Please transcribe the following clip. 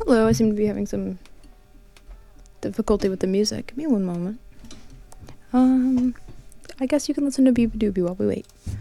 Hello, I seem to be having some difficulty with the music. Give me one moment. I guess you can listen to Beaby Doobie while we wait.